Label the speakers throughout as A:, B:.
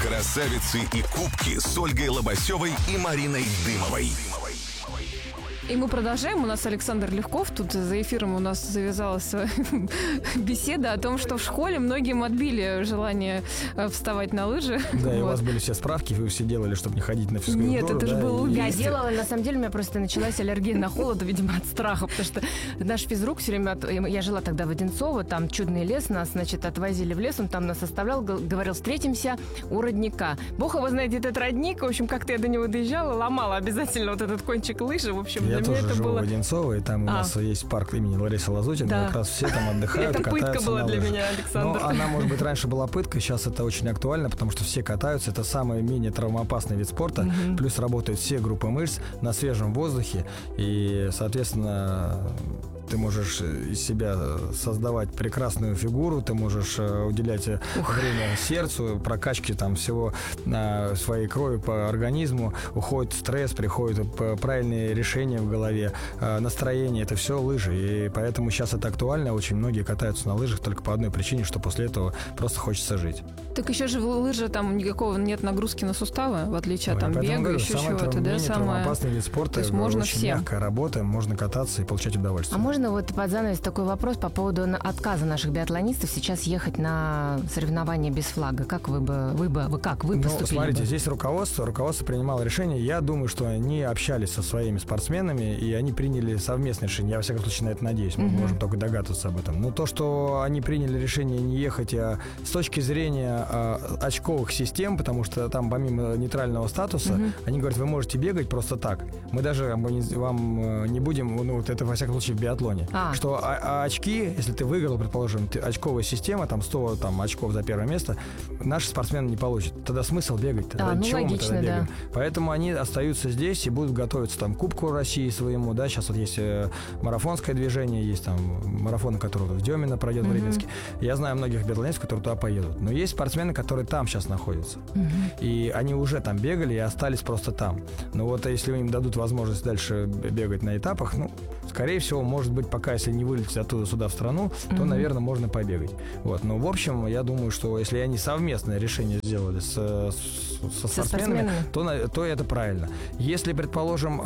A: Красавицы и кубки с Ольгой Лобасевой и Мариной Дымовой.
B: И мы продолжаем. У нас Александр Легков. Тут за эфиром у нас завязалась беседа о том, что в школе многим отбили желание вставать на лыжи.
C: Да, и у вас были все справки, вы все делали, чтобы не ходить на физкультуру.
B: Нет, это же было убийство.
D: Я делала, на самом деле, у меня просто началась аллергия на холод, видимо, от страха, потому что наш физрук все время, я жила тогда в Одинцово, там чудный лес, нас, значит, отвозили в лес, он там нас оставлял, говорил, встретимся у родника. Бог его знает, этот родник, в общем, как-то я до него доезжала, ломала обязательно вот этот кончик лыжи, в общем,
C: я
D: для меня
C: тоже
D: это
C: живу
D: было...
C: в Одинцово, и там у нас есть парк имени Ларисы Лазутиной,
B: Да.
C: как раз все там отдыхают,
D: Это
C: катаются
D: пытка была
C: на
D: для
C: лыжах.
D: меня, Александр.
C: Но она, может быть, раньше была пыткой, сейчас это очень актуально, потому что все катаются, это самый менее травмоопасный вид спорта, плюс работают все группы мышц на свежем воздухе, и, соответственно, ты можешь из себя создавать прекрасную фигуру, ты можешь уделять время сердцу, прокачке там всего своей крови по организму, уходит стресс, приходят правильные решения в голове, настроение, это все лыжи, и поэтому сейчас это актуально, очень многие катаются на лыжах только по одной причине, что после этого просто хочется жить.
B: Так еще же в лыжах там никакого нет нагрузки на суставы, в отличие от там бега, еще чего-то, да?
C: Самый травмоопасный вид спорта,
B: То есть можно
C: очень
B: всем.
C: мягкая работа, можно кататься и получать удовольствие.
D: А можно вот под занавес такой вопрос по поводу отказа наших биатлонистов сейчас ехать на соревнования без флага? Как вы поступили?
C: Смотрите,
D: бы?
C: здесь руководство принимало решение. Я думаю, что они общались со своими спортсменами, и они приняли совместное решение. Я, во всяком случае, на это надеюсь. Мы можем только догадываться об этом. Но то, что они приняли решение не ехать, с точки зрения очковых систем, потому что там помимо нейтрального статуса, они говорят, вы можете бегать просто так. Мы даже вам не будем, вот это, во всяком случае, в биатлоне. Что очки, если ты выиграл, предположим, очковая система, там 100 очков за первое место, наши спортсмены не получат. Тогда смысл бегать? Чего мы тогда бегаем? Поэтому они остаются здесь и будут готовиться там к Кубку России своему, да, сейчас вот есть марафонское движение, есть там марафон, который в Демино пройдет в Рыбинске. Я знаю многих биатлонистов, которые туда поедут. Но есть спортсмены, которые там сейчас находятся. И они уже там бегали и остались просто там. Но вот если им дадут возможность дальше бегать на этапах, скорее всего, может быть, пока если не вылететь оттуда сюда в страну, то, наверное, можно побегать. Вот. Но, в общем, я думаю, что если они совместное решение сделали со спортсменами, то это правильно. Если, предположим,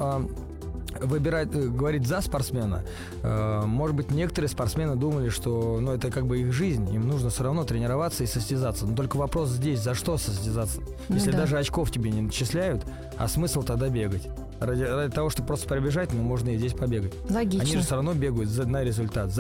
C: говорить за спортсмена, может быть, некоторые спортсмены думали, что это как бы их жизнь, им нужно все равно тренироваться и состязаться. Но только вопрос здесь, за что состязаться? Если даже очков тебе не начисляют, а смысл тогда бегать? Ради того, чтобы просто пробежать, можно и здесь побегать.
D: Логично.
C: Они же все равно бегают за результат,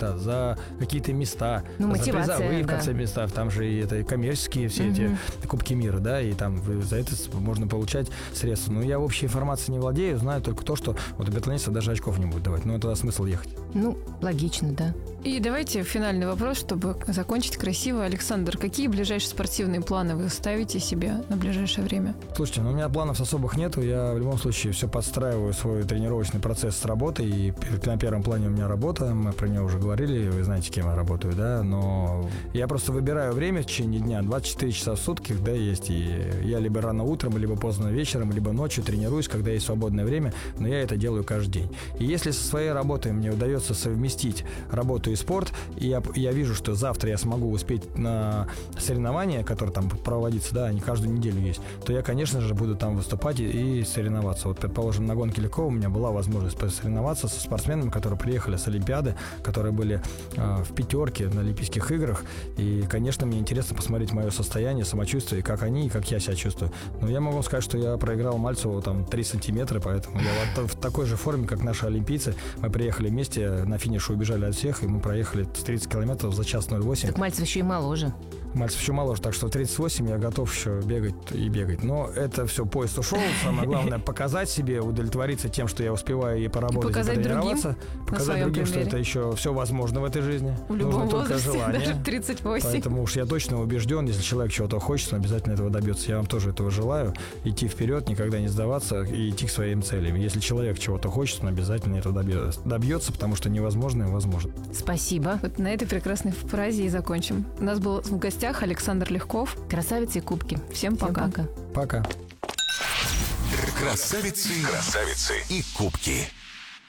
C: за какие-то места, за призовые в конце местах. Там же и это коммерческие все эти Кубки мира, да, и там за это можно получать средства. Но я общей информацией не владею, знаю только то, что вот биатлонистов даже очков не будет давать. Тогда смысл ехать.
D: Логично, да.
B: И давайте финальный вопрос, чтобы закончить красиво. Александр, какие ближайшие спортивные планы вы ставите себе на ближайшее время?
C: Слушайте, у меня планов особых нету. Я в любом случае все подстраиваю свой тренировочный процесс с работой. И на первом плане у меня работа. Мы про нее уже говорили. Вы знаете, кем я работаю, да? Но я просто выбираю время в течение дня. 24 часа в сутки, да, есть. И я либо рано утром, либо поздно вечером, либо ночью тренируюсь, когда есть свободное время. Но я это делаю каждый день. И если со своей работой мне удается совместить работу и спорт, и я вижу, что завтра я смогу успеть на соревнования, которые там проводятся, да, они каждую неделю есть, то я, конечно же, буду там выступать и соревноваться. Вот, предположим, на гонке легко у меня была возможность посоревноваться со спортсменами, которые приехали с Олимпиады, которые были в пятерке на Олимпийских играх, и, конечно, мне интересно посмотреть мое состояние, самочувствие, как они, и как я себя чувствую. Но я могу сказать, что я проиграл Мальцеву там 3 сантиметра, поэтому я в такой же форме, как наши олимпийцы. Мы приехали вместе, на финише убежали от всех, и мы проехали 30 километров за час 08.
D: Так Мальцев еще и моложе.
C: Мальцев еще моложе, так что в 38 я готов еще бегать и бегать. Но это все, поезд ушел. Самое главное показать себе, удовлетвориться тем, что я успеваю и поработать, и потренироваться. Показать другим, что это еще все возможно в этой жизни.
B: В любом
C: Нужно только
B: возрасте,
C: желание.
B: даже 38.
C: Поэтому уж я точно убежден, если человек чего-то хочет, он обязательно этого добьется. Я вам тоже этого желаю. Идти вперед, никогда не сдаваться и идти к своим целям. Если человек чего-то хочет, он обязательно этого добьется, потому что невозможное возможно.
D: Спасибо.
B: Вот на этой прекрасной фразе и закончим. У нас был в гостях Александр Легков.
D: Красавицы и кубки.
B: Всем пока.
C: Пока.
A: Красавицы и кубки.